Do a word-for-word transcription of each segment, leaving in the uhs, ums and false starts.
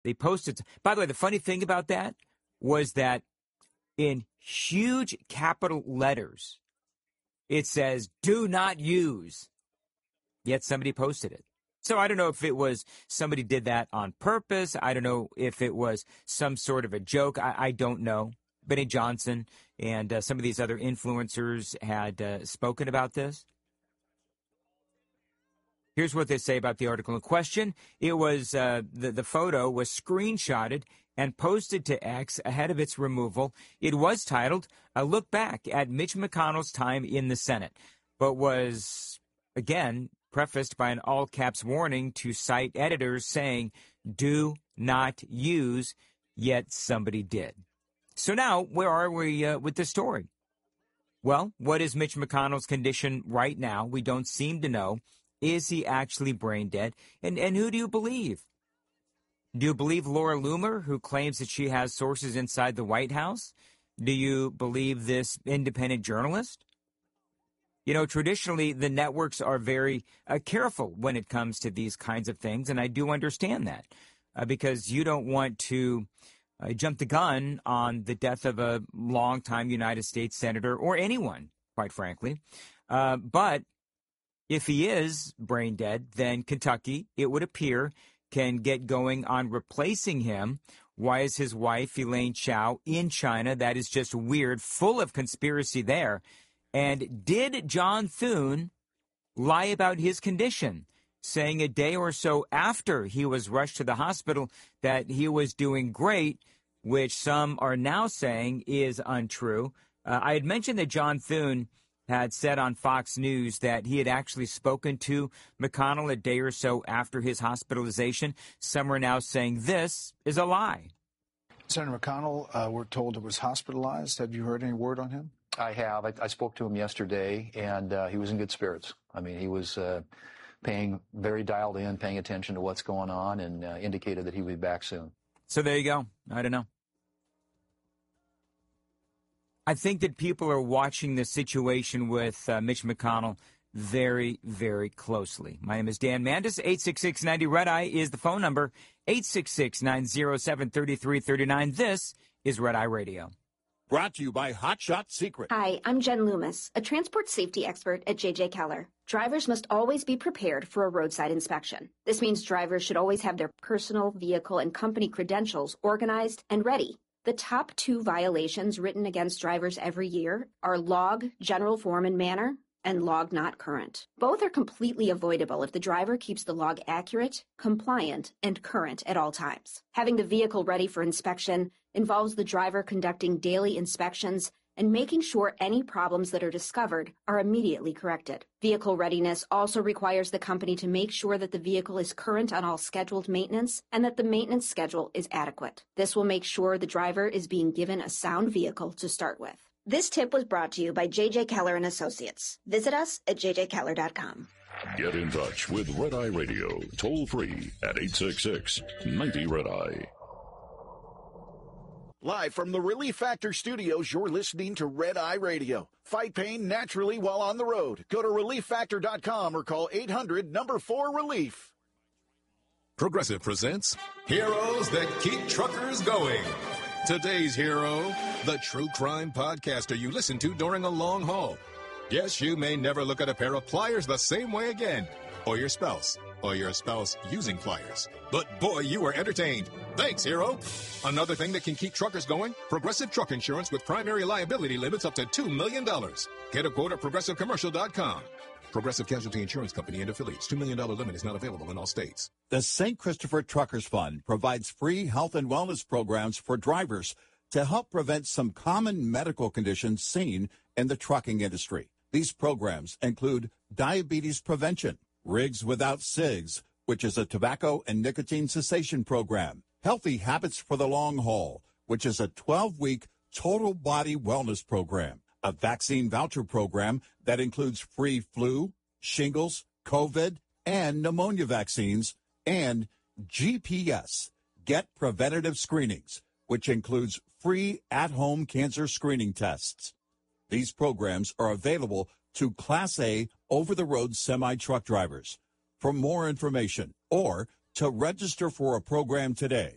They posted. By the way, the funny thing about that was that in huge capital letters, it says, do not use. Yet somebody posted it. So I don't know if it was somebody did that on purpose. I don't know if it was some sort of a joke. I, I don't know. Benny Johnson and uh, some of these other influencers had uh, spoken about this. Here's what they say about the article in question. It was uh, the, the photo was screenshotted and posted to X ahead of its removal. It was titled, A Look Back at Mitch McConnell's Time in the Senate, but was, again, prefaced by an all-caps warning to site editors saying, do not use, yet somebody did. So now, where are we uh, with the story? Well, what is Mitch McConnell's condition right now? We don't seem to know. Is he actually brain dead? And and who do you believe? Do you believe Laura Loomer, who claims that she has sources inside the White House? Do you believe this independent journalist? You know, traditionally, the networks are very uh, careful when it comes to these kinds of things, and I do understand that uh, because you don't want to uh, jump the gun on the death of a longtime United States senator or anyone, quite frankly. Uh, but if he is brain dead, then Kentucky, it would appear, can get going on replacing him. Why is his wife, Elaine Chao, in China? That is just weird, full of conspiracy there. And did John Thune lie about his condition, saying a day or so after he was rushed to the hospital that he was doing great, which some are now saying is untrue? Uh, I had mentioned that John Thune had said on Fox News that he had actually spoken to McConnell a day or so after his hospitalization. Some are now saying this is a lie. Senator McConnell, uh, we're told it was hospitalized. Have you heard any word on him? I have. I, I spoke to him yesterday, and uh, he was in good spirits. I mean, he was uh, paying very dialed in, paying attention to what's going on, and uh, indicated that he would be back soon. So there you go. I don't know. I think that people are watching the situation with uh, Mitch McConnell very, very closely. My name is Dan Mandis. eight six six, ninety, Red Eye is the phone number. eight six six, nine zero seven, three three three nine. This is Red Eye Radio. Brought to you by Hot Shot Secret. Hi, I'm Jen Loomis, a transport safety expert at J J Keller. Drivers must always be prepared for a roadside inspection. This means drivers should always have their personal, vehicle, and company credentials organized and ready. The top two violations written against drivers every year are log, general form and manner, and log not current. Both are completely avoidable if the driver keeps the log accurate, compliant, and current at all times. Having the vehicle ready for inspection involves the driver conducting daily inspections and making sure any problems that are discovered are immediately corrected. Vehicle readiness also requires the company to make sure that the vehicle is current on all scheduled maintenance and that the maintenance schedule is adequate. This will make sure the driver is being given a sound vehicle to start with. This tip was brought to you by J J Keller and Associates. Visit us at j j keller dot com. Get in touch with Red Eye Radio, toll free at eight six six, ninety, Red Eye. Live from the Relief Factor Studios, you're listening to Red Eye Radio. Fight pain naturally while on the road. Go to relief factor dot com or call eight hundred, number four, relief. Progressive presents Heroes That Keep Truckers Going. Today's hero, the true crime podcaster you listen to during a long haul. Yes, you may never look at a pair of pliers the same way again, or your spouse, or your spouse using pliers. But boy, you were entertained. Thanks, hero. Another thing that can keep truckers going, Progressive Truck Insurance with primary liability limits up to two million dollars. Get a quote at progressive commercial dot com. Progressive Casualty Insurance Company and affiliates. two million dollars limit is not available in all states. The Saint Christopher Truckers Fund provides free health and wellness programs for drivers to help prevent some common medical conditions seen in the trucking industry. These programs include diabetes prevention, Rigs Without Cigs, which is a tobacco and nicotine cessation program, Healthy Habits for the Long Haul, which is a twelve-week total body wellness program, a vaccine voucher program that includes free flu, shingles, COVID, and pneumonia vaccines, and G P S, Get Preventative Screenings, which includes free at-home cancer screening tests. These programs are available to Class A over-the-road semi-truck drivers. For more information or to register for a program today,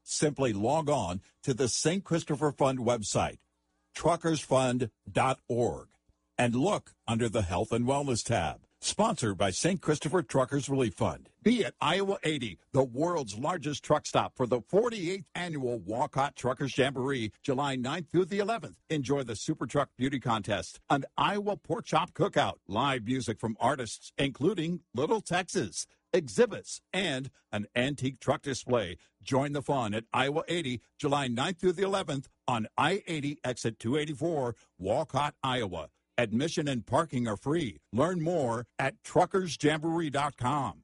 Simply log on to the Saint Christopher Fund website, truckers fund dot org, and look under the Health and Wellness tab. Sponsored by Saint Christopher Truckers Relief Fund. Be at Iowa eighty, the world's largest truck stop for the forty-eighth Annual Walcott Truckers Jamboree, July ninth through the eleventh. Enjoy the Super Truck Beauty Contest, an Iowa Pork Chop Cookout, live music from artists including Little Texas, exhibits, and an antique truck display. Join the fun at Iowa eighty, July ninth through the eleventh on I eighty, exit two eighty-four, Walcott, Iowa. Admission and parking are free. Learn more at truckers jamboree dot com.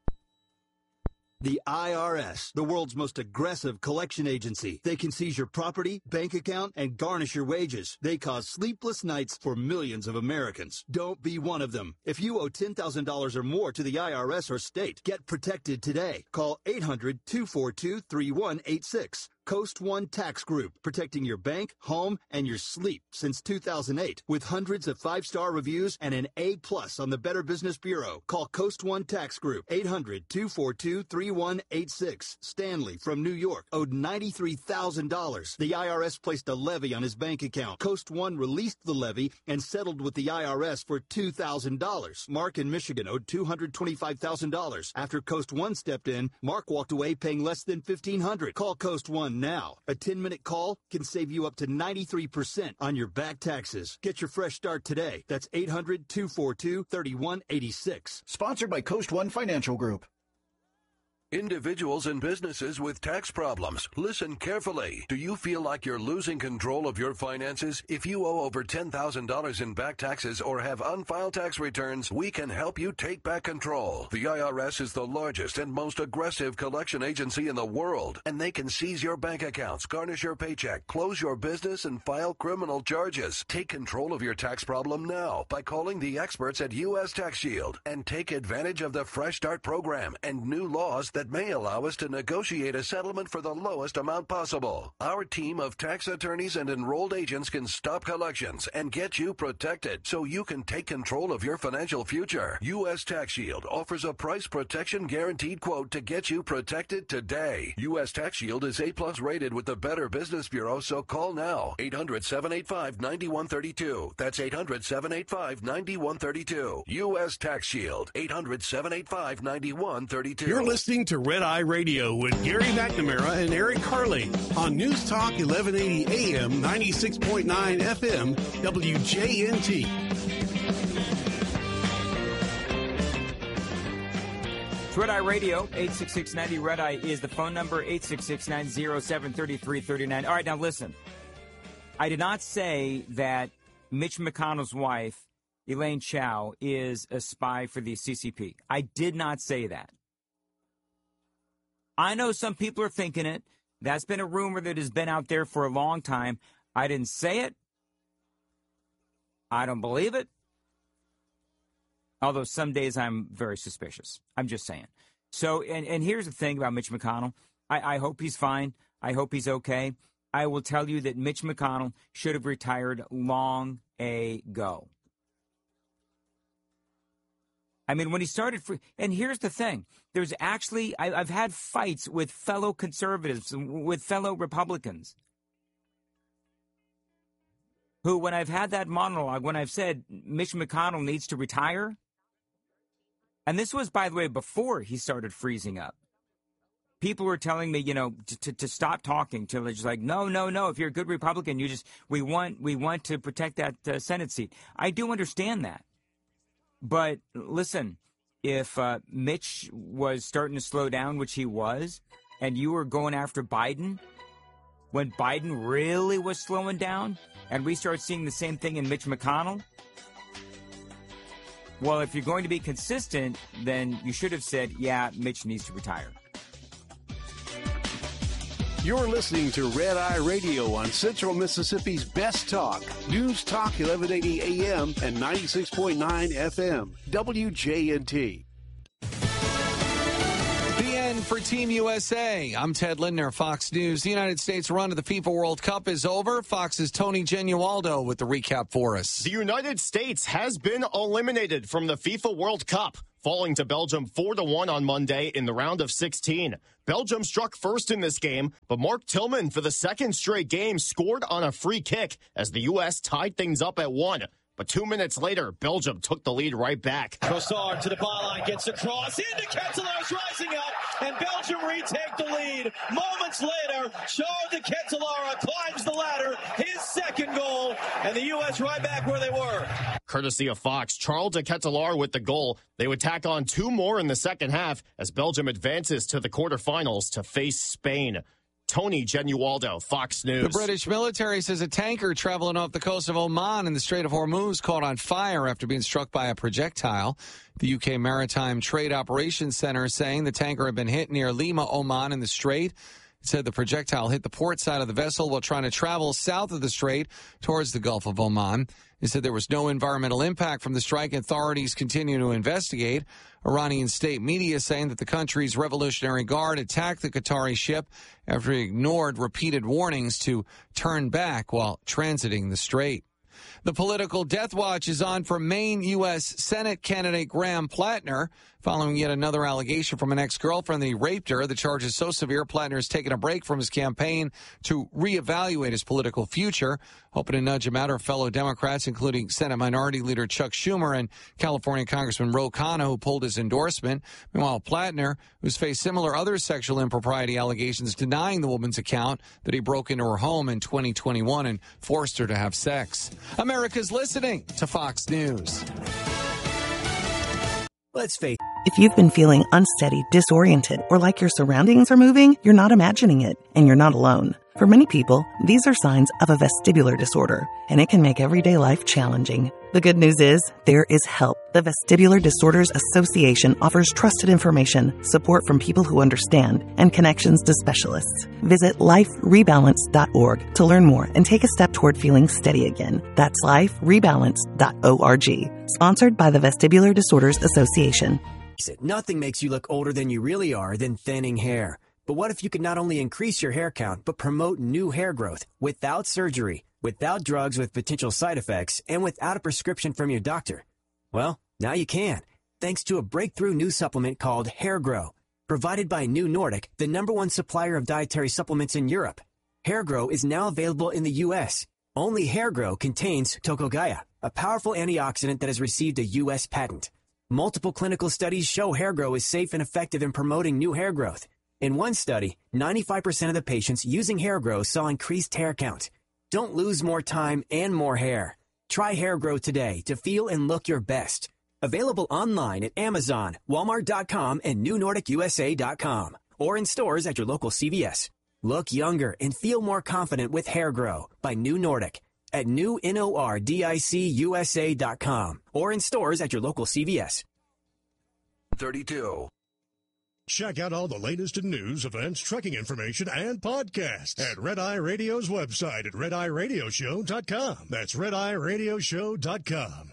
The I R S, the world's most aggressive collection agency. They can seize your property, bank account, and garnish your wages. They cause sleepless nights for millions of Americans. Don't be one of them. If you owe ten thousand dollars or more to the I R S or state, get protected today. Call eight hundred, two four two, three one eight six. Coast One Tax Group, protecting your bank, home, and your sleep since two thousand eight. With hundreds of five-star reviews and an A plus on the Better Business Bureau. Call Coast One Tax Group, eight hundred, two four two, three one eight six. Stanley from New York owed ninety-three thousand dollars. The I R S placed a levy on his bank account. Coast One released the levy and settled with the I R S for two thousand dollars. Mark in Michigan owed two hundred twenty-five thousand dollars. After Coast One stepped in, Mark walked away paying less than fifteen hundred dollars. Call Coast One now. A ten-minute call can save you up to ninety-three percent on your back taxes. Get your fresh start today. That's eight hundred, two four two, three one eight six. Sponsored by Coast One Financial Group. Individuals and businesses with tax problems, listen carefully. Do you feel like you're losing control of your finances? If you owe over ten thousand dollars in back taxes or have unfiled tax returns, we can help you take back control. The I R S is the largest and most aggressive collection agency in the world, and they can seize your bank accounts, garnish your paycheck, close your business, and file criminal charges. Take control of your tax problem now by calling the experts at U S Tax Shield and take advantage of the Fresh Start program and new laws that that may allow us to negotiate a settlement for the lowest amount possible. Our team of tax attorneys and enrolled agents can stop collections and get you protected so you can take control of your financial future. U S Tax Shield offers a price protection guaranteed quote to get you protected today. U S Tax Shield is A plus rated with the Better Business Bureau, so call now. eight hundred, seven eight five, nine one three two. That's eight hundred, seven eight five, nine one three two. U S Tax Shield. eight hundred, seven eight five, nine one three two. You're listening to Red Eye Radio with Gary McNamara and Eric Carley on News Talk eleven eighty A M, ninety-six point nine F M, W J N T. It's Red Eye Radio, eight six six, ninety Red Eye is the phone number, eight six six, nine zero seven, three three three nine. All right, now listen. I did not say that Mitch McConnell's wife, Elaine Chao, is a spy for the C C P. I did not say that. I know some people are thinking it. That's been a rumor that has been out there for a long time. I didn't say it. I don't believe it. Although some days I'm very suspicious. I'm just saying. So, and, and here's the thing about Mitch McConnell. I, I hope he's fine. I hope he's okay. I will tell you that Mitch McConnell should have retired long ago. I mean, when he started, free, and here's the thing. There's actually, I, I've had fights with fellow conservatives, with fellow Republicans, who, when I've had that monologue, when I've said Mitch McConnell needs to retire, and this was, by the way, before he started freezing up. People were telling me, you know, to, to, to stop talking. Till they're just like, no, no, no. If you're a good Republican, you just we want we want to protect that uh, Senate seat. I do understand that. But listen, if uh, Mitch was starting to slow down, which he was, and you were going after Biden, when Biden really was slowing down, and we start seeing the same thing in Mitch McConnell, well, if you're going to be consistent, then you should have said, yeah, Mitch needs to retire. You're listening to Red Eye Radio on Central Mississippi's Best Talk, News Talk eleven eighty A M and ninety-six point nine F M, W J N T. The end for Team U S A. I'm Ted Lindner, Fox News. The United States run to the FIFA World Cup is over. Fox's Tony Genualdo with the recap for us. The United States has been eliminated from the FIFA World Cup. falling to Belgium four to one on Monday in the round of sixteen. Belgium struck first in this game, but Mark Tillman for the second straight game scored on a free kick as the U S tied things up at one. But two minutes later, Belgium took the lead right back. Trossard to the byline, gets a cross into Ketelaer's rising up, and Belgium retake the lead. Moments later, Charles de Ketelaere climbs the ladder, his second goal, and the U S right back where they were. Courtesy of Fox, Charles de Ketelaere with the goal. They would tack on two more in the second half as Belgium advances to the quarterfinals to face Spain. Tony Genualdo, Fox News. The British military says a tanker traveling off the coast of Oman in the Strait of Hormuz caught on fire after being struck by a projectile. The U K Maritime Trade Operations Center is saying the tanker had been hit near Lima, Oman in the strait. It said the projectile hit the port side of the vessel while trying to travel south of the strait towards the Gulf of Oman. It said there was no environmental impact from the strike. Authorities continue to investigate. Iranian state media saying that the country's Revolutionary Guard attacked the Qatari ship after he ignored repeated warnings to turn back while transiting the strait. The political death watch is on for Maine U S Senate candidate Graham Plattner following yet another allegation from an ex-girlfriend that he raped her. The charge is so severe, Plattner has taken a break from his campaign to reevaluate his political future, hoping to nudge him out. Her fellow Democrats, including Senate Minority Leader Chuck Schumer and California Congressman Ro Khanna, who pulled his endorsement. Meanwhile, Plattner, who's faced similar other sexual impropriety allegations, denying the woman's account that he broke into her home in twenty twenty-one and forced her to have sex. America's listening to Fox News. Let's face it. If you've been feeling unsteady, disoriented, or like your surroundings are moving, you're not imagining it, and you're not alone. For many people, these are signs of a vestibular disorder, and it can make everyday life challenging. The good news is, there is help. The Vestibular Disorders Association offers trusted information, support from people who understand, and connections to specialists. Visit life rebalance dot org to learn more and take a step toward feeling steady again. That's life rebalance dot org. Sponsored by the Vestibular Disorders Association. Nothing makes you look older than you really are than thinning hair. But what if you could not only increase your hair count, but promote new hair growth without surgery, without drugs with potential side effects, and without a prescription from your doctor? Well, now you can, thanks to a breakthrough new supplement called Hair Grow, provided by New Nordic, the number one supplier of dietary supplements in Europe. Hair Grow is now available in the U S. Only Hair Grow contains Tocogaya, a powerful antioxidant that has received a U S patent. Multiple clinical studies show Hair Grow is safe and effective in promoting new hair growth. In one study, ninety-five percent of the patients using Hair Grow saw increased hair count. Don't lose more time and more hair. Try Hair Grow today to feel and look your best. Available online at Amazon, Walmart dot com, and New Nordic U S A dot com, or in stores at your local C V S. Look younger and feel more confident with Hair Grow by New Nordic at new nordic U S A dot com, or in stores at your local C V S. thirty-two. Check out all the latest in news, events, trucking information, and podcasts at Red Eye Radio's website at red eye radio show dot com. That's red eye radio show dot com.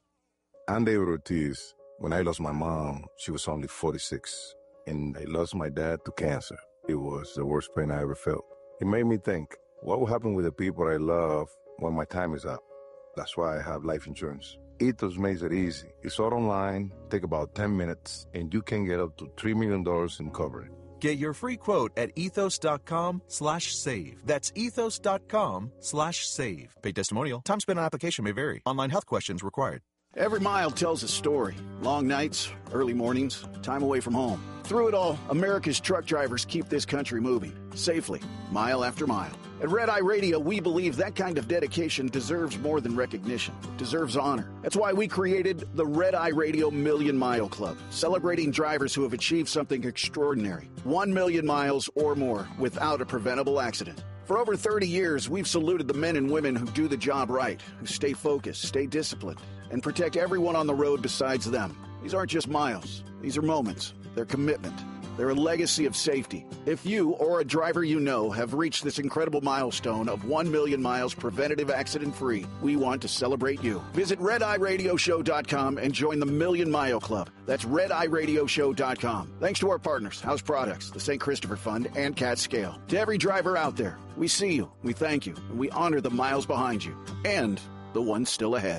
I'm David Ortiz. When I lost my mom, she was only forty-six, and I lost my dad to cancer. It was the worst pain I ever felt. It made me think, what will happen with the people I love when my time is up? That's why I have life insurance. Ethos makes it easy. It's all online, take about ten minutes, and you can get up to three million dollars in coverage. Get your free quote at ethos dot com slash save. That's ethos dot com slash save. Paid testimonial. Time spent on application may vary. Online health questions required. Every mile tells a story. Long nights, early mornings, time away from home. Through it all, America's truck drivers keep this country moving, safely, mile after mile. At Red Eye Radio, we believe that kind of dedication deserves more than recognition. It deserves honor. That's why we created the Red Eye Radio Million Mile Club, celebrating drivers who have achieved something extraordinary. One million miles or more without a preventable accident. For over thirty years, we've saluted the men and women who do the job right, who stay focused, stay disciplined, and protect everyone on the road besides them. These aren't just miles. These are moments. They're commitment. They're a legacy of safety. If you or a driver you know have reached this incredible milestone of one million miles preventative accident-free, we want to celebrate you. Visit red eye radio show dot com and join the Million Mile Club. That's red eye radio show dot com. Thanks to our partners, House Products, the Saint Christopher Fund, and Cat Scale. To every driver out there, we see you, we thank you, and we honor the miles behind you and the ones still ahead.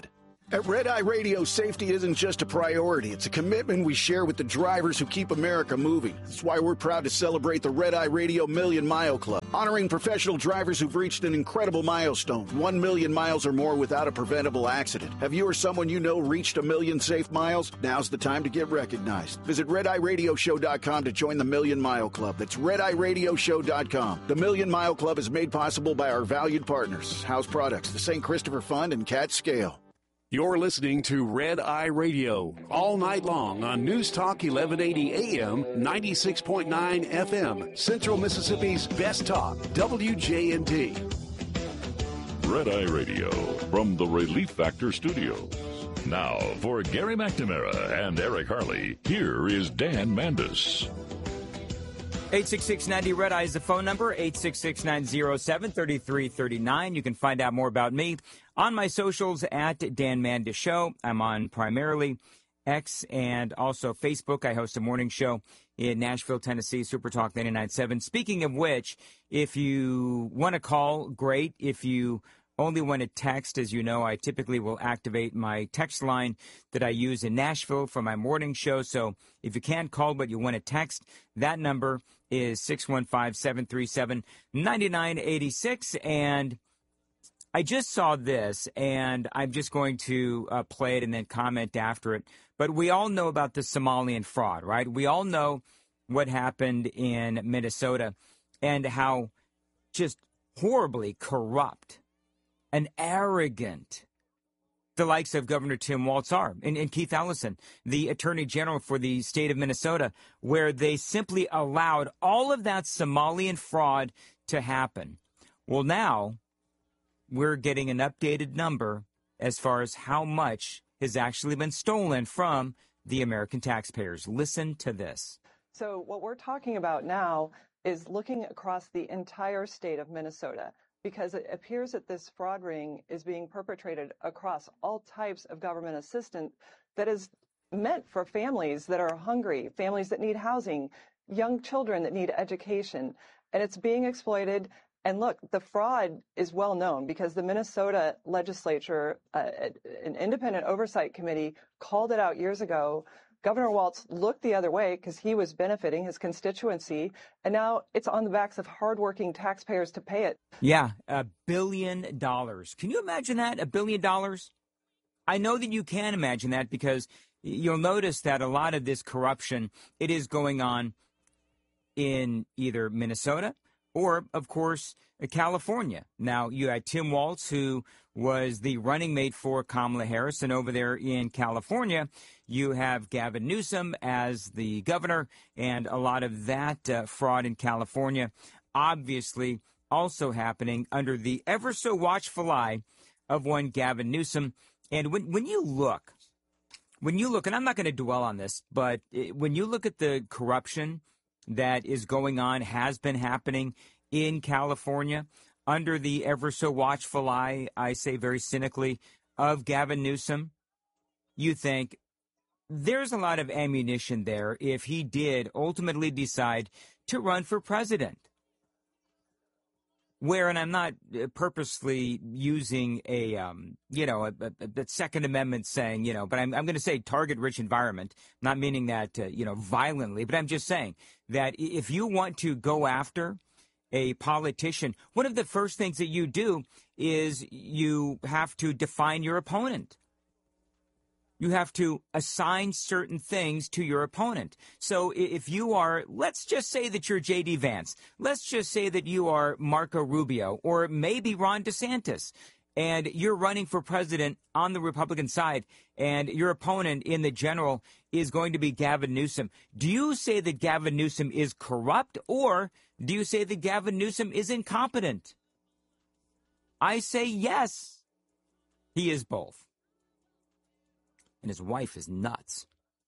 At Red Eye Radio, safety isn't just a priority. It's a commitment we share with the drivers who keep America moving. That's why we're proud to celebrate the Red Eye Radio Million Mile Club, honoring professional drivers who've reached an incredible milestone, one million miles or more without a preventable accident. Have you or someone you know reached a million safe miles? Now's the time to get recognized. Visit red eye radio show dot com to join the Million Mile Club. That's red eye radio show dot com. The Million Mile Club is made possible by our valued partners, House Products, the Saint Christopher Fund, and Cat Scale. You're listening to Red Eye Radio all night long on News Talk eleven eighty A M, ninety-six point nine F M, Central Mississippi's best talk, W J N T. Red Eye Radio from the Relief Factor Studios. Now, for Gary McNamara and Eric Harley, here is Dan Mandis. eight six six ninety Red Eye is the phone number, eight six six nine zero seven three three three nine. You can find out more about me on my socials at Dan Mandis Show. I'm on primarily X and also Facebook. I host a morning show in Nashville, Tennessee, Super Talk ninety-nine point seven. Speaking of which, if you want to call, great. If you only want to text, as you know, I typically will activate my text line that I use in Nashville for my morning show. So if you can't call but you want to text, that number is six one five, seven three seven, nine nine eight six. And I just saw this, and I'm just going to uh, play it and then comment after it. But we all know about the Somalian fraud, right? We all know what happened in Minnesota and how just horribly corrupt and arrogant the likes of Governor Tim Walz are, and, and Keith Ellison, the Attorney General for the state of Minnesota, where they simply allowed all of that Somalian fraud to happen. Well, now we're getting an updated number as far as how much has actually been stolen from the American taxpayers. Listen to this. So what we're talking about now is looking across the entire state of Minnesota, because it appears that this fraud ring is being perpetrated across all types of government assistance that is meant for families that are hungry, families that need housing, young children that need education, and it's being exploited. And look, the fraud is well known because the Minnesota legislature, uh, an independent oversight committee, called it out years ago. Governor Walz looked the other way because he was benefiting his constituency, and now it's on the backs of hardworking taxpayers to pay it. Yeah, a billion dollars. Can you imagine that? A billion dollars? I know that you can imagine that because you'll notice that a lot of this corruption, it is going on in either Minnesota or, of course, California. Now, you had Tim Walz, who was the running mate for Kamala Harris, and over there in California, you have Gavin Newsom as the governor, and a lot of that uh, fraud in California obviously also happening under the ever so watchful eye of one Gavin Newsom. And when, when you look, when you look, and I'm not going to dwell on this, but when you look at the corruption that is going on, has been happening in California under the ever so watchful eye, I say very cynically, of Gavin Newsom, you think there's a lot of ammunition there if he did ultimately decide to run for president. Where, and I'm not purposely using a, um, you know, a, a, a Second Amendment saying, you know, but I'm, I'm going to say target-rich environment, not meaning that, uh, you know, violently, but I'm just saying that if you want to go after a politician, one of the first things that you do is you have to define your opponent. You have to assign certain things to your opponent. So if you are, let's just say that you're J D Vance. Let's just say that you are Marco Rubio or maybe Ron DeSantis, and you're running for president on the Republican side, and your opponent in the general is going to be Gavin Newsom. Do you say that Gavin Newsom is corrupt, or do you say that Gavin Newsom is incompetent? I say yes. He is both. And his wife is nuts.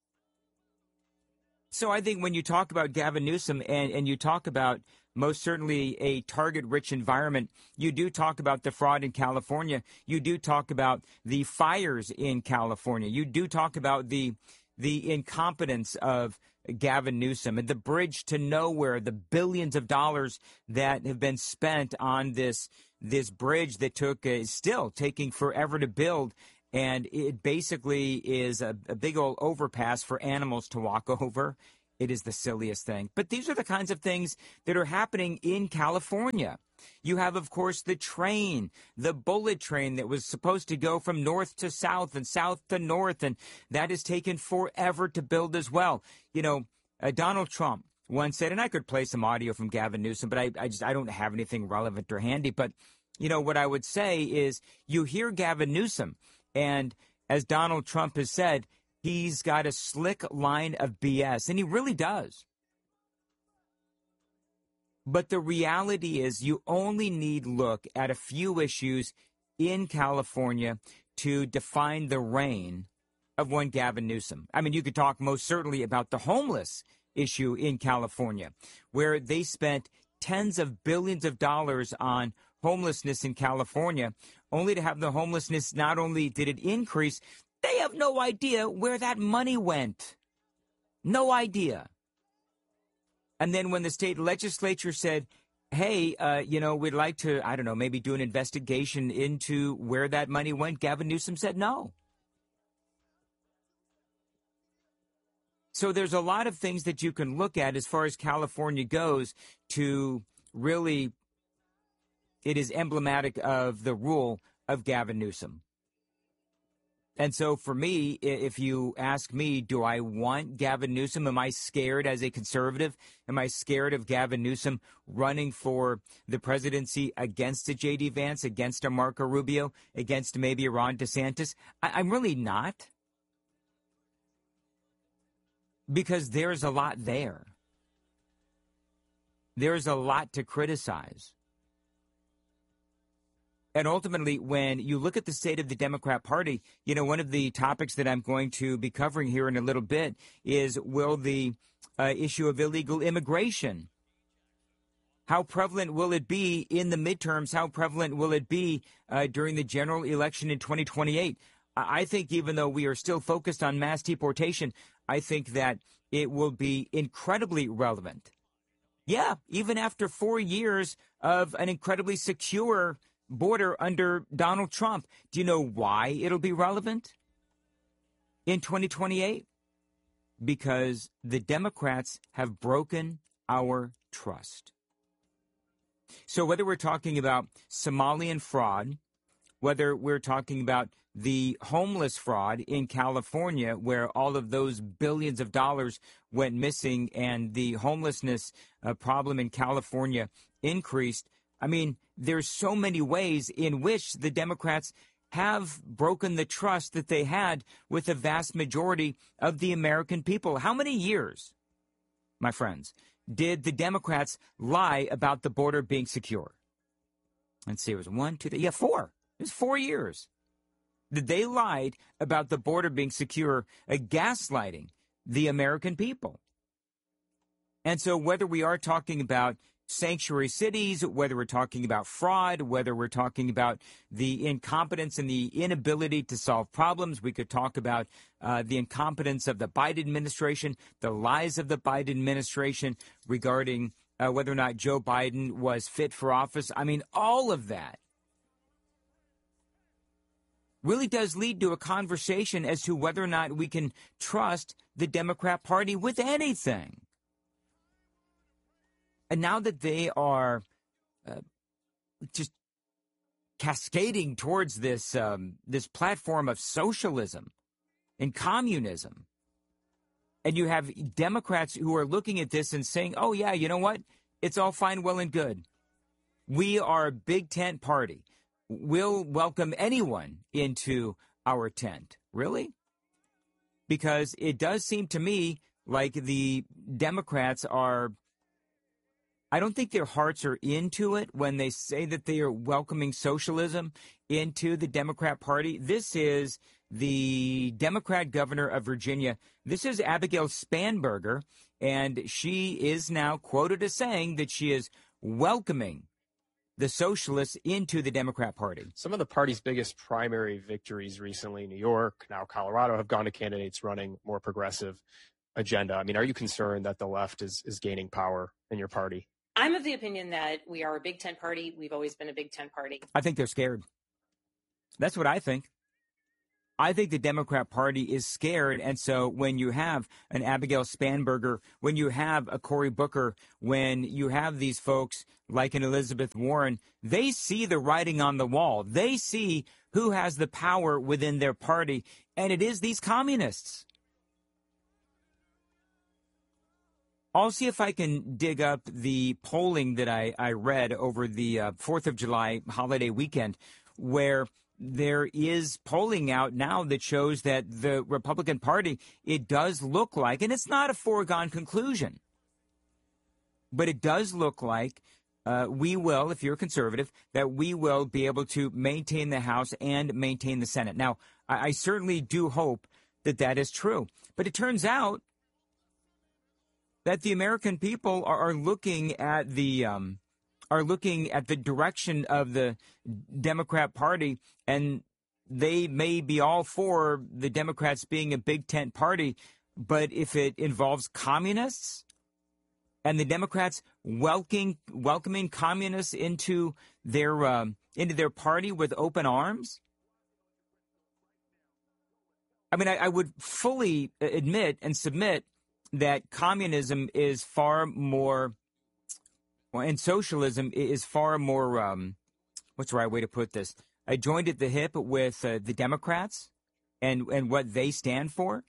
So I think when you talk about Gavin Newsom and, and you talk about most certainly a target-rich environment, you do talk about the fraud in California. You do talk about the fires in California. You do talk about the the incompetence of Gavin Newsom and the bridge to nowhere, the billions of dollars that have been spent on this this bridge that took uh, is still taking forever to build. And it basically is a, a big old overpass for animals to walk over. It is the silliest thing. But these are the kinds of things that are happening in California. You have, of course, the train, the bullet train that was supposed to go from north to south and south to north, and that has taken forever to build as well. You know, uh, Donald Trump once said, and I could play some audio from Gavin Newsom, but I, I just I don't have anything relevant or handy. But, you know, what I would say is you hear Gavin Newsom, and as Donald Trump has said, he's got a slick line of B S, and he really does. But the reality is you only need look at a few issues in California to define the reign of one Gavin Newsom. I mean, you could talk most certainly about the homeless issue in California, where they spent tens of billions of dollars on homelessness in California, only to have the homelessness, not only did it increase, they have no idea where that money went. No idea. And then when the state legislature said, hey, uh, you know, we'd like to, I don't know, maybe do an investigation into where that money went, Gavin Newsom said no. So there's a lot of things that you can look at as far as California goes to really, it is emblematic of the rule of Gavin Newsom. And so for me, if you ask me, do I want Gavin Newsom? Am I scared as a conservative? Am I scared of Gavin Newsom running for the presidency against a J D Vance, against a Marco Rubio, against maybe a Ron DeSantis? I, I'm really not. Because there's a lot there. There's a lot to criticize. And ultimately, when you look at the state of the Democrat Party, you know, one of the topics that I'm going to be covering here in a little bit is, will the uh, issue of illegal immigration, how prevalent will it be in the midterms? How prevalent will it be uh, during the general election in twenty twenty-eight? I think even though we are still focused on mass deportation, I think that it will be incredibly relevant. Yeah, even after four years of an incredibly secure border under Donald Trump. Do you know why it'll be relevant in twenty twenty-eight? Because the Democrats have broken our trust. So whether we're talking about Somalian fraud, whether we're talking about the homeless fraud in California, where all of those billions of dollars went missing and the homelessness uh, problem in California increased, I mean, there's so many ways in which the Democrats have broken the trust that they had with the vast majority of the American people. How many years, my friends, did the Democrats lie about the border being secure? Let's see, it was one, two, three, yeah, four. It was four years that they lied about the border being secure, uh, gaslighting the American people. And so whether we are talking about sanctuary cities, whether we're talking about fraud, whether we're talking about the incompetence and the inability to solve problems, we could talk about uh, the incompetence of the Biden administration, the lies of the Biden administration regarding uh, whether or not Joe Biden was fit for office. I mean, all of that really does lead to a conversation as to whether or not we can trust the Democrat Party with anything. And now that they are uh, just cascading towards this um, this platform of socialism and communism, and you have Democrats who are looking at this and saying, oh, yeah, you know what? It's all fine, well, and good. We are a big tent party. We'll welcome anyone into our tent. Really? Because it does seem to me like the Democrats are, I don't think their hearts are into it when they say that they are welcoming socialism into the Democrat Party. This is the Democrat governor of Virginia. This is Abigail Spanberger, and she is now quoted as saying that she is welcoming the socialists into the Democrat Party. Some of the party's biggest primary victories recently, New York, now Colorado, have gone to candidates running more progressive agenda. I mean, are you concerned that the left is, is gaining power in your party? I'm of the opinion that we are a big tent party. We've always been a big tent party. I think they're scared. That's what I think. I think the Democrat Party is scared, and so when you have an Abigail Spanberger, when you have a Cory Booker, when you have these folks like an Elizabeth Warren, they see the writing on the wall. They see who has the power within their party, and it is these communists. I'll see if I can dig up the polling that I, I read over the uh, fourth of July holiday weekend, where there is polling out now that shows that the Republican Party, it does look like, and it's not a foregone conclusion, but it does look like uh, we will, if you're conservative, that we will be able to maintain the House and maintain the Senate. Now, I, I certainly do hope that that is true, but it turns out that the American people are, are looking at the um, are looking at the direction of the Democrat Party, and they may be all for the Democrats being a big tent party, but if it involves communists and the Democrats welcoming welcoming communists into their um, into their party with open arms, I mean, I, I would fully admit and submit that communism is far more, well, and socialism is far more, um, what's the right way to put this? I joined at the hip with uh, the Democrats and, and what they stand for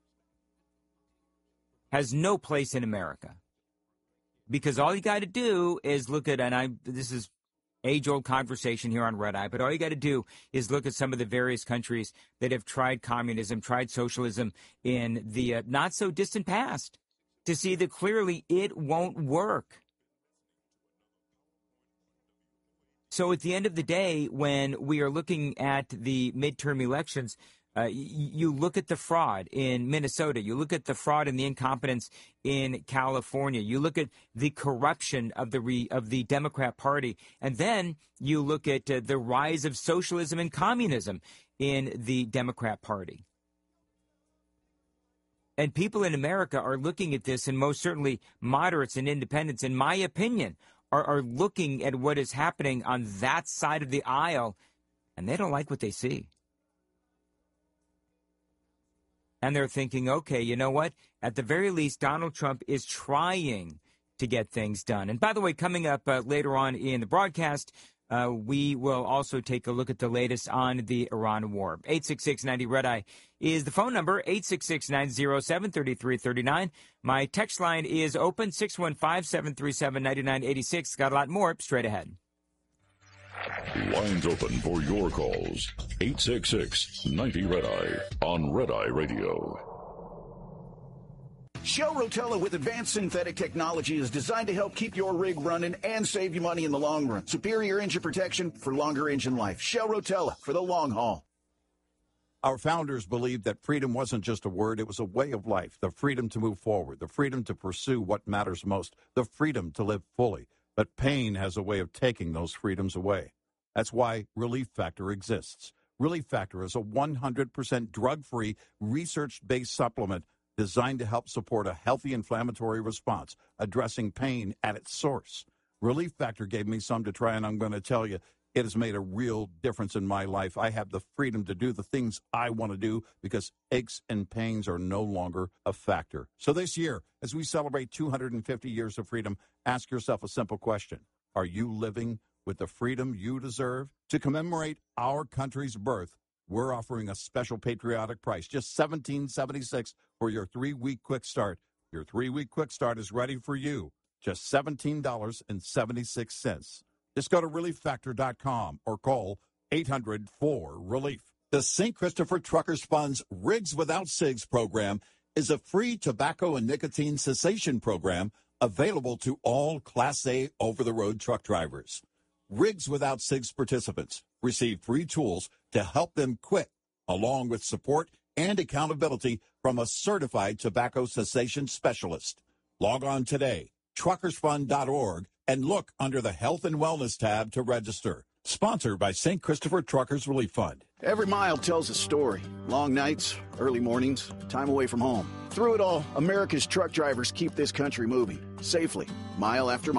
has no place in America. Because all you got to do is look at, and I this is age-old conversation here on Red Eye, but all you got to do is look at some of the various countries that have tried communism, tried socialism in the uh, not-so-distant past to see that clearly it won't work. So at the end of the day, when we are looking at the midterm elections, Uh, you look at the fraud in Minnesota. You look at the fraud and the incompetence in California. You look at the corruption of the re, of the Democrat Party, and then you look at uh, the rise of socialism and communism in the Democrat Party. And people in America are looking at this, and most certainly moderates and independents, in my opinion, are, are looking at what is happening on that side of the aisle, and they don't like what they see. And they're thinking, okay, you know what? At the very least, Donald Trump is trying to get things done. And by the way, coming up uh, later on in the broadcast, uh, we will also take a look at the latest on the Iran war. eight six six ninety Red Eye is the phone number, eight six six, nine oh seven, three three three nine. My text line is open, six one five, seven three seven, nine nine eight six. Got a lot more straight ahead. Lines open for your calls. eight six six, ninety Red Eye on Red Eye Radio. Shell Rotella with advanced synthetic technology is designed to help keep your rig running and save you money in the long run. Superior engine protection for longer engine life. Shell Rotella for the long haul. Our founders believed that freedom wasn't just a word, it was a way of life. The freedom to move forward, the freedom to pursue what matters most, the freedom to live fully. But pain has a way of taking those freedoms away. That's why Relief Factor exists. Relief Factor is a one hundred percent drug-free, research-based supplement designed to help support a healthy inflammatory response, addressing pain at its source. Relief Factor gave me some to try, and I'm going to tell you, it has made a real difference in my life. I have the freedom to do the things I want to do because aches and pains are no longer a factor. So this year, as we celebrate two hundred fifty years of freedom, ask yourself a simple question. Are you living with the freedom you deserve? To commemorate our country's birth, we're offering a special patriotic price, just seventeen seventy-six for your three-week quick start. Your three-week quick start is ready for you, just seventeen seventy-six. Just go to relief factor dot com or call eight hundred four relief. The Saint Christopher Truckers Fund's Rigs Without Cigs program is a free tobacco and nicotine cessation program available to all Class A over-the-road truck drivers. Rigs Without Cigs participants receive free tools to help them quit, along with support and accountability from a certified tobacco cessation specialist. Log on today, truckers fund dot org, and look under the Health and Wellness tab to register. Sponsored by Saint Christopher Truckers Relief Fund. Every mile tells a story. Long nights, early mornings, time away from home. Through it all, America's truck drivers keep this country moving safely, mile after mile.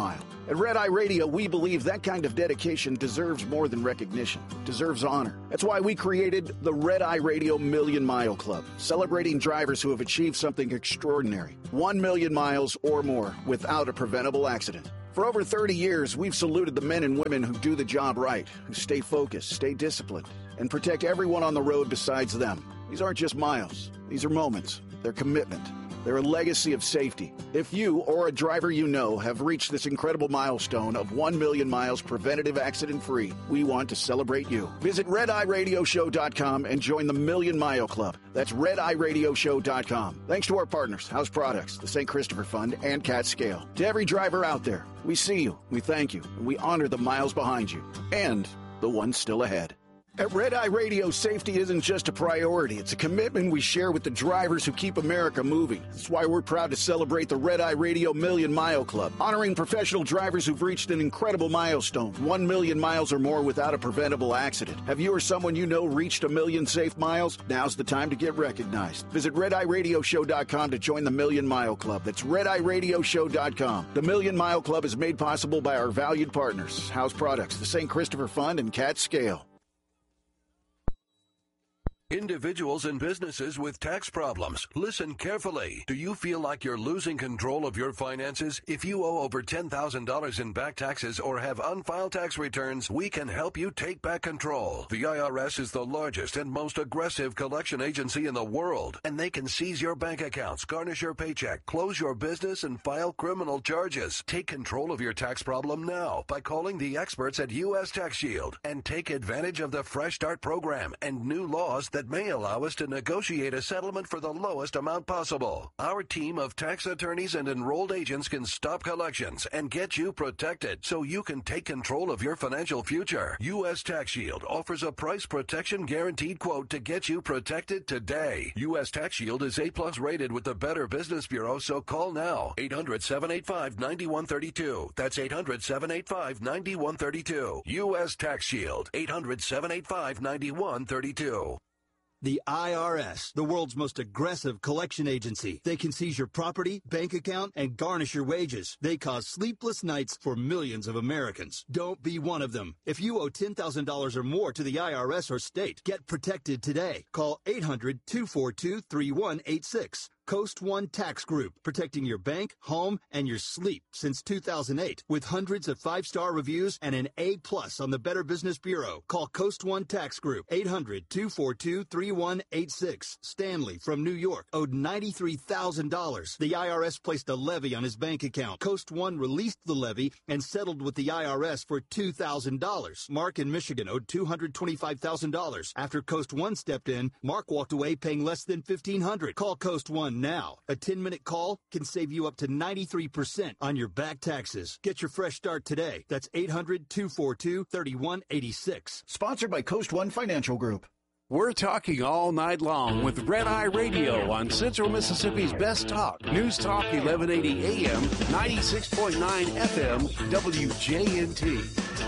At Red Eye Radio, we believe that kind of dedication deserves more than recognition, deserves honor. That's why we created the Red Eye Radio Million Mile Club, celebrating drivers who have achieved something extraordinary. One million miles or more without a preventable accident. For over thirty years, we've saluted the men and women who do the job right, who stay focused, stay disciplined, and protect everyone on the road besides them. These aren't just miles. These are moments. They're commitment. They're a legacy of safety. If you or a driver you know have reached this incredible milestone of one million miles preventative accident-free, we want to celebrate you. Visit red eye radio show dot com and join the Million Mile Club. That's red eye radio show dot com. Thanks to our partners, House Products, the Saint Christopher Fund, and Cat Scale. To every driver out there, we see you, we thank you, and we honor the miles behind you and the ones still ahead. At Red Eye Radio, safety isn't just a priority. It's a commitment we share with the drivers who keep America moving. That's why we're proud to celebrate the Red Eye Radio Million Mile Club, honoring professional drivers who've reached an incredible milestone, one million miles or more without a preventable accident. Have you or someone you know reached a million safe miles? Now's the time to get recognized. Visit red eye radio show dot com to join the Million Mile Club. That's red eye radio show dot com. The Million Mile Club is made possible by our valued partners, House Products, the Saint Christopher Fund, and Cat Scale. Individuals and businesses with tax problems, listen carefully. Do you feel like you're losing control of your finances? If you owe over ten thousand dollars in back taxes or have unfiled tax returns, we can help you take back control. The I R S is the largest and most aggressive collection agency in the world, and they can seize your bank accounts, garnish your paycheck, close your business, and file criminal charges. Take control of your tax problem now by calling the experts at U S Tax Shield and take advantage of the Fresh Start program and new laws that may allow us to negotiate a settlement for the lowest amount possible. Our team of tax attorneys and enrolled agents can stop collections and get you protected so you can take control of your financial future. U S Tax Shield offers a price protection guaranteed quote to get you protected today. U S Tax Shield is A plus rated with the Better Business Bureau, so call now. eight hundred, seven eight five, nine one three two. That's eight hundred, seven eight five, nine one three two. U S Tax Shield. eight hundred, seven eight five, nine one three two. The I R S, the world's most aggressive collection agency. They can seize your property, bank account, and garnish your wages. They cause sleepless nights for millions of Americans. Don't be one of them. If you owe ten thousand dollars or more to the I R S or state, get protected today. Call eight hundred, two four two, three one eight six. Coast One Tax Group, protecting your bank, home, and your sleep since two thousand eight. With hundreds of five-star reviews and an A plus on the Better Business Bureau. Call Coast One Tax Group, eight hundred, two four two, three one eight six. Stanley from New York owed ninety-three thousand dollars. The I R S placed a levy on his bank account. Coast One released the levy and settled with the I R S for two thousand dollars. Mark in Michigan owed two hundred twenty-five thousand dollars. After Coast One stepped in, Mark walked away paying less than fifteen hundred dollars. Call Coast One now. A ten-minute call can save you up to ninety-three percent on your back taxes. Get your fresh start today. That's eight hundred, two four two, three one eight six. Sponsored by Coast One Financial Group. We're talking all night long with Red Eye Radio on Central Mississippi's Best Talk. News Talk eleven eighty A M, ninety-six point nine F M, W J N T.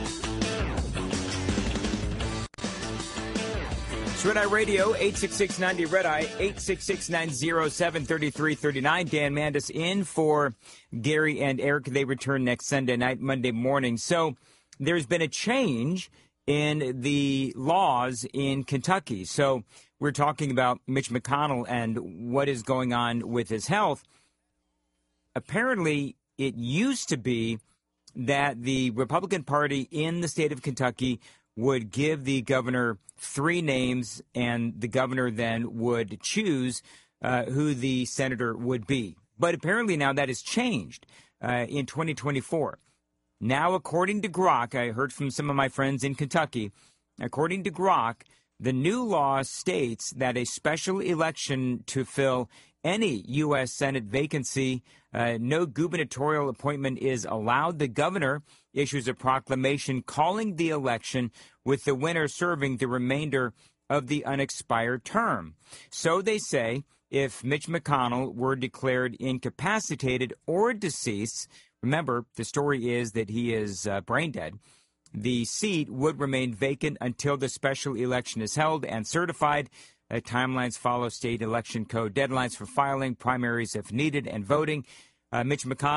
It's Red Eye Radio, eight six six, ninety Red Eye, eight six six, nine zero seven, three three three nine. Dan Mandis in for Gary and Eric. They return next Sunday night, Monday morning. So there's been a change in the laws in Kentucky. So we're talking about Mitch McConnell and what is going on with his health. Apparently, it used to be that the Republican Party in the state of Kentucky would give the governor three names, and the governor then would choose uh, who the senator would be. But apparently now that has changed uh, in twenty twenty-four. Now, according to Grok, I heard from some of my friends in Kentucky, according to Grok, the new law states that a special election to fill any U S Senate vacancy, uh, no gubernatorial appointment is allowed. The governor issues a proclamation calling the election, with the winner serving the remainder of the unexpired term. So they say if Mitch McConnell were declared incapacitated or deceased, remember, the story is that he is uh, brain dead, the seat would remain vacant until the special election is held and certified. Uh, timelines follow state election code deadlines for filing, primaries if needed, and voting. Uh, Mitch McConnell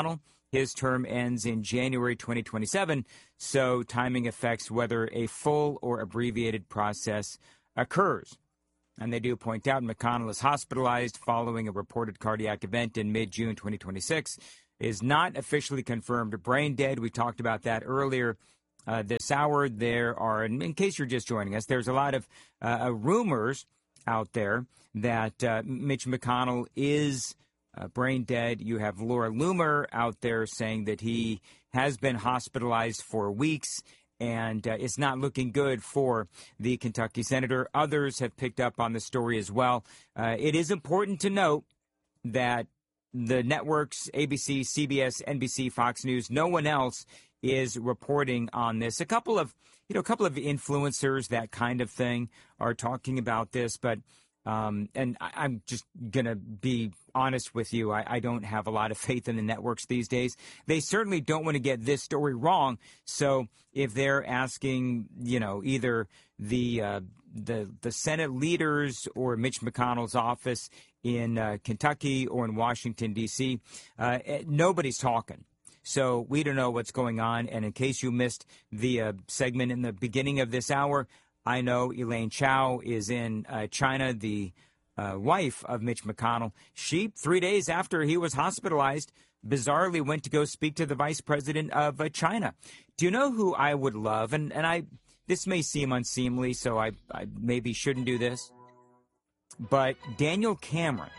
His term ends in January twenty twenty-seven, so timing affects whether a full or abbreviated process occurs. And they do point out McConnell is hospitalized following a reported cardiac event in mid-June twenty twenty-six. Is not officially confirmed brain dead. We talked about that earlier uh, this hour. There are, in case you're just joining us, there's a lot of uh, rumors out there that uh, Mitch McConnell is uh, brain dead. You have Laura Loomer out there saying that he has been hospitalized for weeks, and uh, it's not looking good for the Kentucky senator. Others have picked up on the story as well. Uh, it is important to note that the networks, A B C, C B S, N B C, Fox News, no one else is reporting on this. A couple of, you know, a couple of influencers, that kind of thing, are talking about this. But, um, and I, I'm just going to be honest with you. I, I don't have a lot of faith in the networks these days. They certainly don't want to get this story wrong. So if they're asking, you know, either the uh, the the Senate leaders or Mitch McConnell's office in uh, Kentucky or in Washington, D C, uh, nobody's talking. So we don't know what's going on. And in case you missed the uh, segment in the beginning of this hour, I know Elaine Chao is in uh, China, the uh, wife of Mitch McConnell. She, three days after he was hospitalized, bizarrely went to go speak to the vice president of uh, China. Do you know who I would love? And, and I, this may seem unseemly, so I, I maybe shouldn't do this. But Daniel Cameron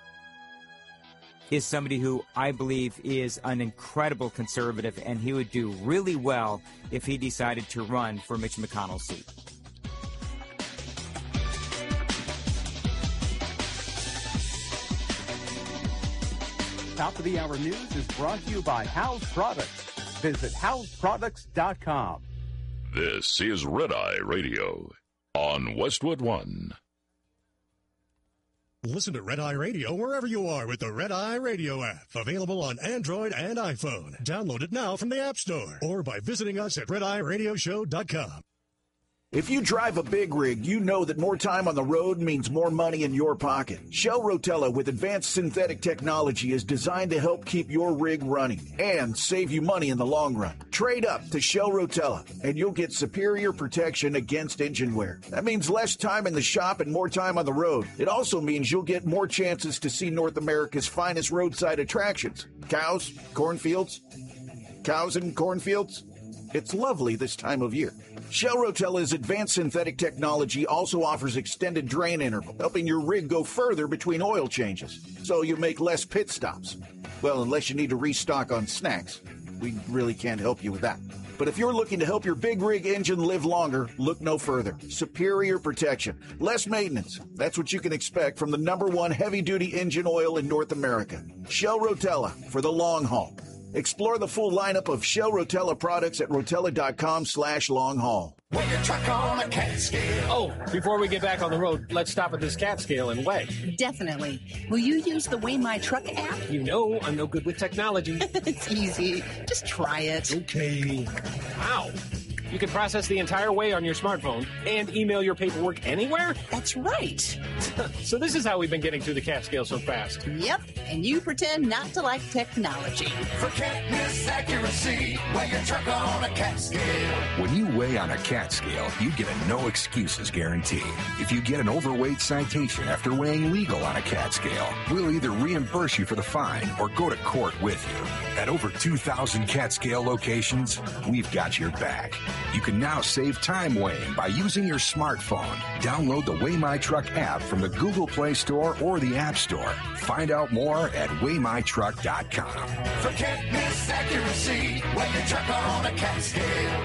is somebody who I believe is an incredible conservative, and he would do really well if he decided to run for Mitch McConnell's seat. Top of the Hour News is brought to you by House Products. Visit house products dot com. This is Red Eye Radio on Westwood One. Listen to Red Eye Radio wherever you are with the Red Eye Radio app. Available on Android and iPhone. Download it now from the App Store or by visiting us at red eye radio show dot com. If you drive a big rig, you know that more time on the road means more money in your pocket. Shell Rotella with advanced synthetic technology is designed to help keep your rig running and save you money in the long run. Trade up to Shell Rotella and you'll get superior protection against engine wear. That means less time in the shop and more time on the road. It also means you'll get more chances to see North America's finest roadside attractions. Cows, cornfields, cows and cornfields. It's lovely this time of year. Shell Rotella's advanced synthetic technology also offers extended drain interval, helping your rig go further between oil changes, so you make less pit stops. Well, unless you need to restock on snacks. We really can't help you with that. But if you're looking to help your big rig engine live longer, look no further. Superior protection, less maintenance. That's what you can expect from the number one heavy-duty engine oil in North America. Shell Rotella for the long haul. Explore the full lineup of Shell Rotella products at rotella.com slash long haul. Weigh your truck on a cat scale. Oh, before we get back on the road, let's stop at this cat scale and weigh. Definitely. Will you use the Weigh My Truck app? You know I'm no good with technology. It's easy. Just try it. Okay. Wow. You can process the entire weigh on your smartphone and email your paperwork anywhere? That's right. So this is how we've been getting through the cat scale so fast. Yep, and you pretend not to like technology. For can't miss accuracy, weigh your truck on a cat scale. When you weigh on a cat scale, you get a no excuses guarantee. If you get an overweight citation after weighing legal on a cat scale, we'll either reimburse you for the fine or go to court with you. At over two thousand cat scale locations, we've got your back. You can now save time weighing by using your smartphone. Download the Weigh My Truck app from the Google Play Store or the App Store. Find out more at weigh my truck dot com. For can't miss accuracy, weigh your truck on a cat scale.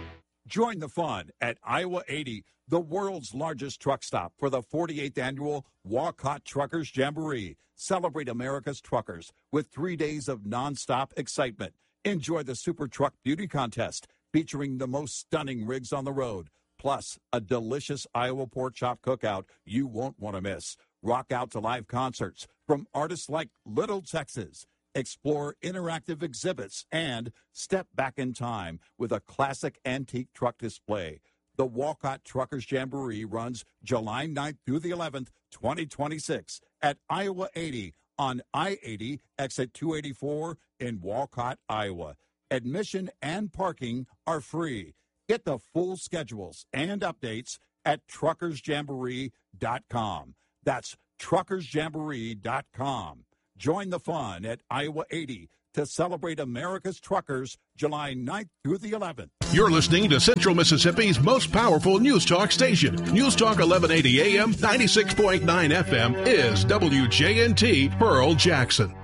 Join the fun at Iowa eighty, the world's largest truck stop for the forty-eighth annual Walcott Truckers Jamboree. Celebrate America's truckers with three days of nonstop excitement. Enjoy the Super Truck Beauty Contest, featuring the most stunning rigs on the road, plus a delicious Iowa pork chop cookout you won't want to miss. Rock out to live concerts from artists like Little Texas. Explore interactive exhibits and step back in time with a classic antique truck display. The Walcott Truckers Jamboree runs July ninth through the eleventh, twenty twenty-six at Iowa eighty on I eighty, exit two eighty-four in Walcott, Iowa. Admission and parking are free. Get the full schedules and updates at truckers jamboree dot com. That's truckers jamboree dot com. Join the fun at Iowa eighty to celebrate America's truckers July ninth through the eleventh. You're listening to Central Mississippi's most powerful news talk station. News Talk eleven eighty A M, ninety-six point nine F M is W J N T Pearl Jackson.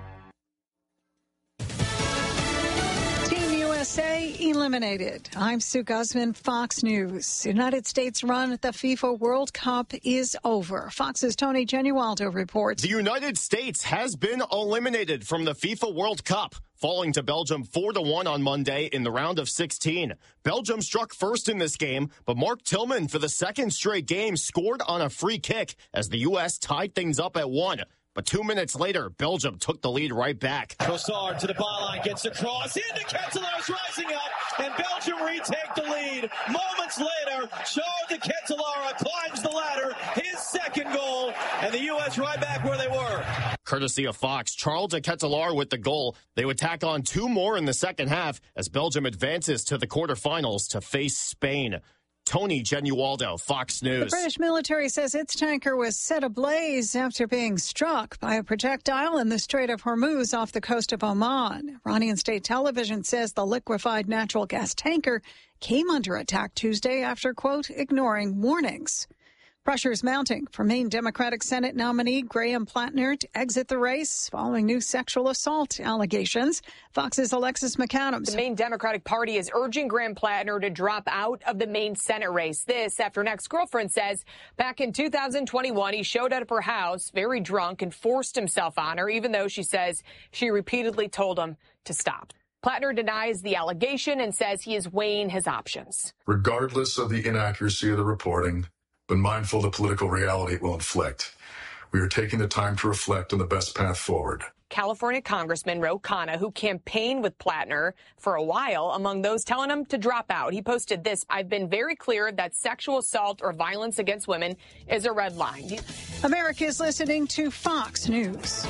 Team U S A eliminated. I'm Sue Guzman, Fox News. United States run at the FIFA World Cup is over. Fox's Tony Genualdo reports. The United States has been eliminated from the FIFA World Cup, falling to Belgium four to one on Monday in the round of sixteen. Belgium struck first in this game, but Mark Tillman for the second straight game scored on a free kick as the U S tied things up at one. But two minutes later, Belgium took the lead right back. Trossard to the byline, gets a cross into Ketelaer's rising up, and Belgium retake the lead. Moments later, Charles de Ketelaere climbs the ladder, his second goal, and the U S right back where they were. Courtesy of Fox, Charles de Ketelaere with the goal. They would tack on two more in the second half as Belgium advances to the quarterfinals to face Spain. Tony Genualdo, Fox News. The British military says its tanker was set ablaze after being struck by a projectile in the Strait of Hormuz off the coast of Oman. Iranian state television says the liquefied natural gas tanker came under attack Tuesday after, quote, ignoring warnings. Pressure is mounting for Maine Democratic Senate nominee Graham Plattner to exit the race following new sexual assault allegations. Fox's Alexis McAdams. The Maine Democratic Party is urging Graham Plattner to drop out of the Maine Senate race. This after an ex-girlfriend says back in two thousand twenty-one, he showed up at her house very drunk and forced himself on her, even though she says she repeatedly told him to stop. Plattner denies the allegation and says he is weighing his options. Regardless of the inaccuracy of the reporting, but mindful of the political reality it will inflict, we are taking the time to reflect on the best path forward. California Congressman Ro Khanna, who campaigned with Plattner for a while, among those telling him to drop out. He posted this: I've been very clear that sexual assault or violence against women is a red line. America is listening to Fox News.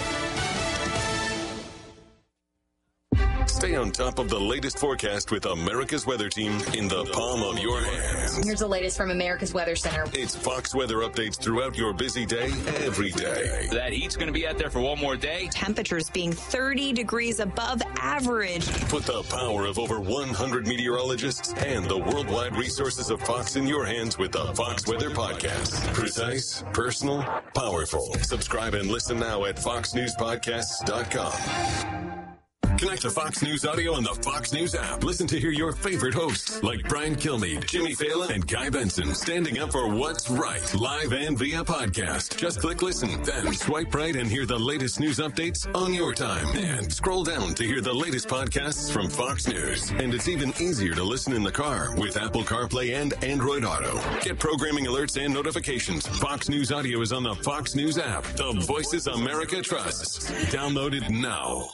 Stay on top of the latest forecast with America's Weather Team in the palm of your hand. Here's the latest from America's Weather Center. It's Fox weather updates throughout your busy day, every day. That heat's going to be out there for one more day. Temperatures being thirty degrees above average. Put the power of over one hundred meteorologists and the worldwide resources of Fox in your hands with the Fox Weather Podcast. Precise, personal, powerful. Subscribe and listen now at fox news podcasts dot com. Connect to Fox News Audio on the Fox News app. Listen to hear your favorite hosts like Brian Kilmeade, Jimmy Fallon, and Guy Benson standing up for what's right, live and via podcast. Just click listen, then swipe right and hear the latest news updates on your time. And scroll down to hear the latest podcasts from Fox News. And it's even easier to listen in the car with Apple CarPlay and Android Auto. Get programming alerts and notifications. Fox News Audio is on the Fox News app. The voices America trusts. Download it now.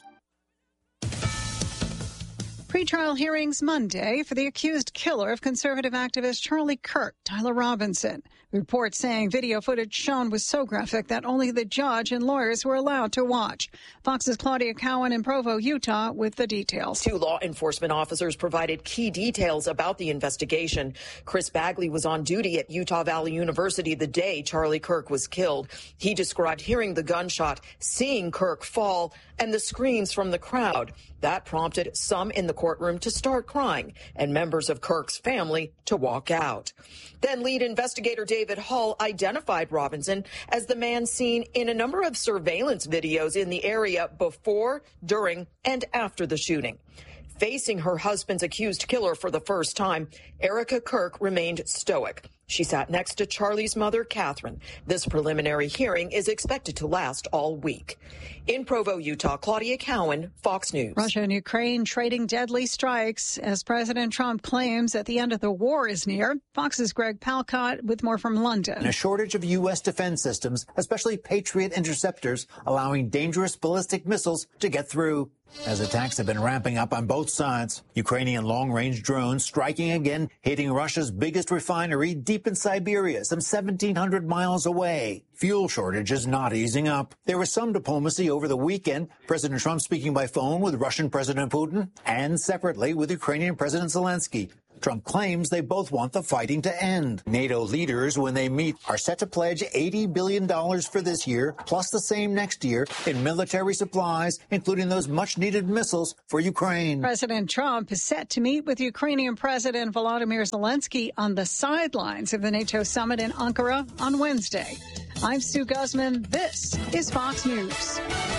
Pretrial hearings Monday for the accused killer of conservative activist Charlie Kirk, Tyler Robinson. Reports saying video footage shown was so graphic that only the judge and lawyers were allowed to watch. Fox's Claudia Cowan in Provo, Utah, with the details. Two law enforcement officers provided key details about the investigation. Chris Bagley was on duty at Utah Valley University the day Charlie Kirk was killed. He described hearing the gunshot, seeing Kirk fall, and the screams from the crowd. That prompted some in the courtroom to start crying and members of Kirk's family to walk out. Then lead investigator David Hull identified Robinson as the man seen in a number of surveillance videos in the area before, during, and after the shooting. Facing her husband's accused killer for the first time, Erica Kirk remained stoic. She sat next to Charlie's mother, Catherine. This preliminary hearing is expected to last all week. In Provo, Utah, Claudia Cowan, Fox News. Russia and Ukraine trading deadly strikes as President Trump claims that the end of the war is near. Fox's Greg Palcott with more from London. And a shortage of U S defense systems, especially Patriot interceptors, allowing dangerous ballistic missiles to get through. As attacks have been ramping up on both sides, Ukrainian long-range drones striking again, hitting Russia's biggest refinery deep in Siberia, some seventeen hundred miles away. Fuel shortages not easing up. There was some diplomacy over the weekend, President Trump speaking by phone with Russian President Putin and separately with Ukrainian President Zelensky. Trump claims they both want the fighting to end. NATO leaders, when they meet, are set to pledge eighty billion dollars for this year, plus the same next year, in military supplies, including those much-needed missiles for Ukraine. President Trump is set to meet with Ukrainian President Volodymyr Zelensky on the sidelines of the NATO summit in Ankara on Wednesday. I'm Sue Guzman. This is Fox News.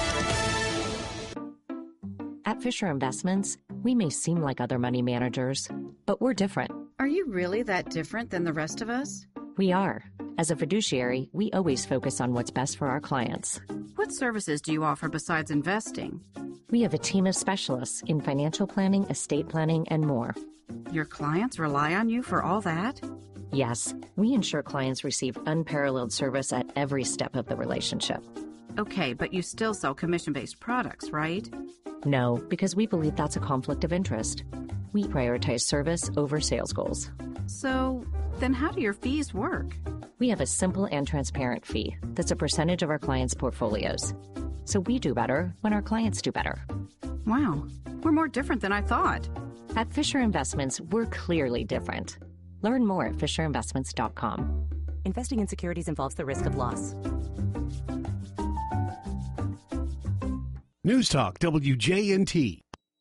At Fisher Investments, we may seem like other money managers, but we're different. Are you really that different than the rest of us? We are. As a fiduciary, we always focus on what's best for our clients. What services do you offer besides investing? We have a team of specialists in financial planning, estate planning, and more. Your clients rely on you for all that? Yes, we ensure clients receive unparalleled service at every step of the relationship. Okay, but you still sell commission-based products, right? No, because we believe that's a conflict of interest. We prioritize service over sales goals. So, then how do your fees work? We have a simple and transparent fee that's a percentage of our clients' portfolios. So we do better when our clients do better. Wow, we're more different than I thought. At Fisher Investments, we're clearly different. Learn more at fisher investments dot com. Investing in securities involves the risk of loss. News Talk W J N T.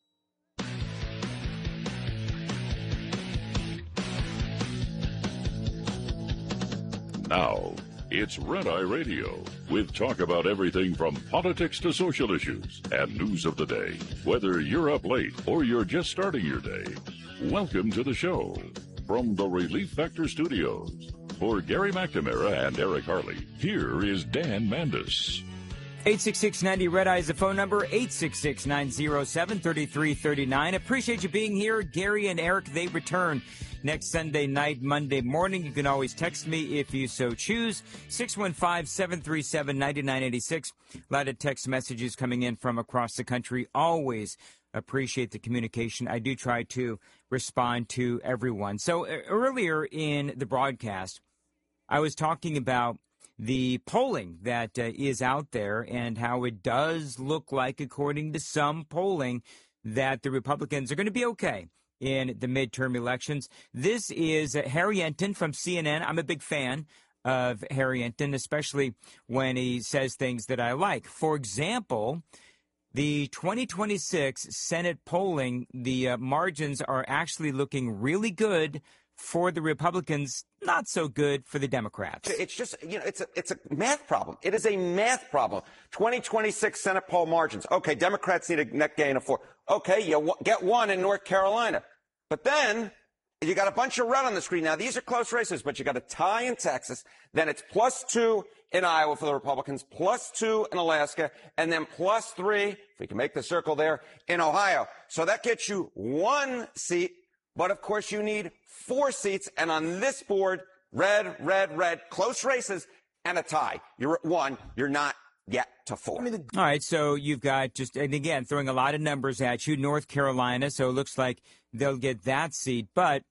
Now, it's Red Eye Radio, with talk about everything from politics to social issues and news of the day. Whether you're up late or you're just starting your day, welcome to the show. From the Relief Factor Studios, for Gary McNamara and Eric Harley, here is Dan Mandis. eight six six ninety Red Eye is the phone number, eight six six, nine oh seven, three three three nine. Appreciate you being here. Gary and Eric, they return next Sunday night, Monday morning. You can always text me if you so choose, six one five, seven three seven, nine nine eight six. A lot of text messages coming in from across the country. Always appreciate the communication. I do try to respond to everyone. So uh, earlier in the broadcast, I was talking about the polling that uh, is out there and how it does look like, according to some polling, that the Republicans are going to be okay in the midterm elections. This is uh, Harry Enten from C N N. I'm a big fan of Harry Enten, especially when he says things that I like. For example, the twenty twenty-six Senate polling, the uh, margins are actually looking really good for the Republicans, not so good for the Democrats. It's just, you know, it's a, it's a math problem. It is a math problem. twenty twenty-six Senate poll margins. Okay, Democrats need a net gain of four. Okay, you w- get one in North Carolina. But then you got a bunch of red on the screen. Now, these are close races, but you got a tie in Texas. Then it's plus two in Iowa for the Republicans, plus two in Alaska, and then plus three, if we can make the circle there, in Ohio. So that gets you one seat. But, of course, you need four seats. And on this board, red, red, red, close races and a tie. You're at one. You're not yet to four. I mean, the- All right. So you've got just, and again, throwing a lot of numbers at you, North Carolina. So it looks like they'll get that seat. But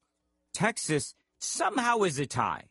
Texas somehow is a tie.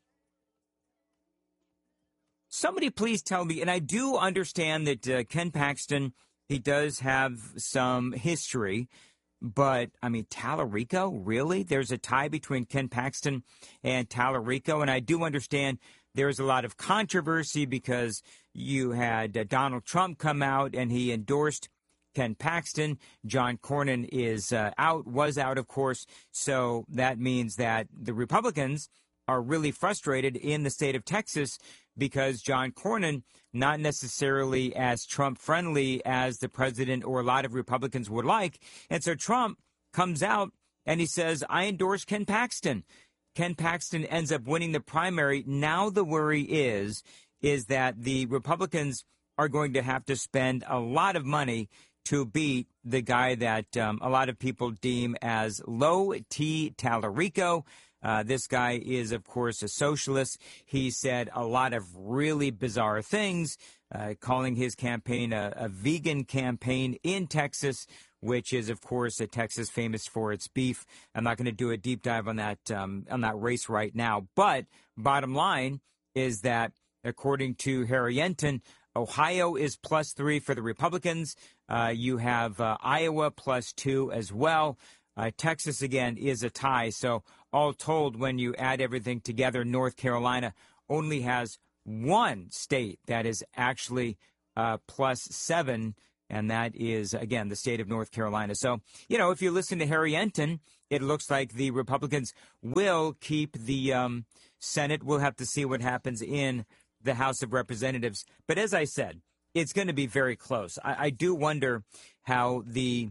Somebody please tell me, and I do understand that uh, Ken Paxton, he does have some history. But, I mean, Tallarico, really? There's a tie between Ken Paxton and Tallarico. And I do understand there's a lot of controversy because you had uh, Donald Trump come out and he endorsed Ken Paxton. John Cornyn is uh, out, was out, of course. So that means that the Republicans are really frustrated in the state of Texas because John Cornyn, not necessarily as Trump-friendly as the president or a lot of Republicans would like. And so Trump comes out and he says, I endorse Ken Paxton. Ken Paxton ends up winning the primary. Now the worry is, is that the Republicans are going to have to spend a lot of money to beat the guy that um, a lot of people deem as Low T. Tallarico. Uh, this guy is, of course, a socialist. He said a lot of really bizarre things, uh, calling his campaign a, a vegan campaign in Texas, which is, of course, a Texas famous for its beef. I'm not going to do a deep dive on that um, on that race right now. But bottom line is that, according to Harry Enton, Ohio is plus three for the Republicans. Uh, you have uh, Iowa plus two as well. Uh, Texas, again, is a tie. So all told, when you add everything together, North Carolina only has one state that is actually uh, plus seven, and that is, again, the state of North Carolina. So, you know, if you listen to Harry Enton, it looks like the Republicans will keep the um, Senate. We'll have to see what happens in the House of Representatives. But as I said, it's going to be very close. I, I do wonder how the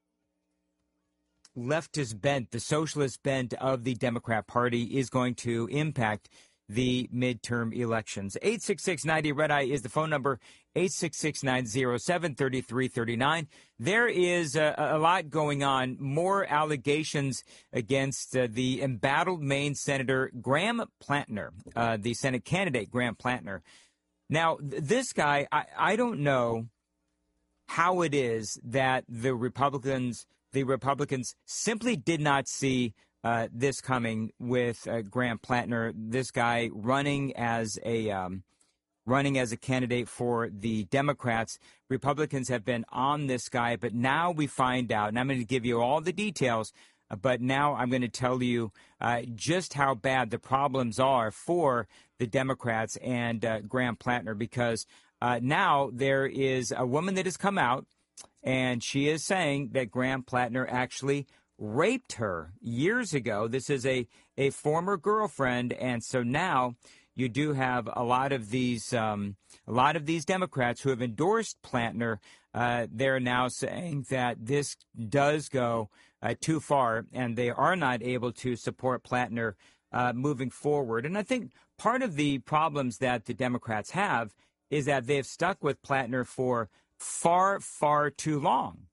leftist bent, the socialist bent of the Democrat Party is going to impact the midterm elections. eight six six ninety Red Eye is the phone number, eight six six, nine zero seven, three three three nine. There is a, a lot going on, more allegations against uh, the embattled Maine Senator Graham Plantner, uh, the Senate candidate Graham Plantner. Now, th- this guy, I, I don't know how it is that the Republicans, the Republicans simply did not see Uh, this coming with uh, Graham Plantner, this guy running as a um, running as a candidate for the Democrats. Republicans have been on this guy, but now we find out, and I'm going to give you all the details, uh, but now I'm going to tell you uh, just how bad the problems are for the Democrats and uh, Graham Plantner, because uh, now there is a woman that has come out, and she is saying that Graham Plantner actually raped her years ago. This is a, a former girlfriend, and so now you do have a lot of these um, a lot of these Democrats who have endorsed Plantner. Uh, they're now saying that this does go uh, too far, and they are not able to support Plantner uh, moving forward. And I think part of the problems that the Democrats have is that they've stuck with Plantner for far, far too long,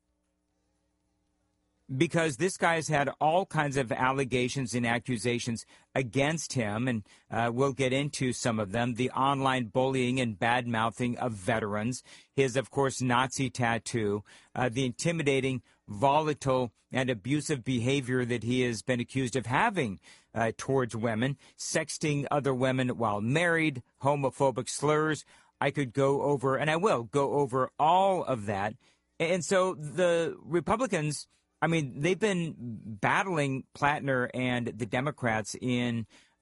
because this guy's had all kinds of allegations and accusations against him, and uh, we'll get into some of them. The online bullying and bad-mouthing of veterans, his, of course, Nazi tattoo, uh, the intimidating, volatile, and abusive behavior that he has been accused of having uh, towards women, sexting other women while married, homophobic slurs. I could go over, and I will go over all of that. And so the Republicans, I mean, they've been battling Plantner and the Democrats in